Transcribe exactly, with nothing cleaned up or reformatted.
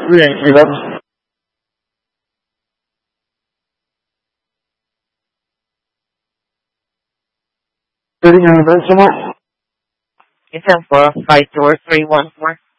Ring, relax. Pwede nga ba? Sama. Isang po, five two three one four.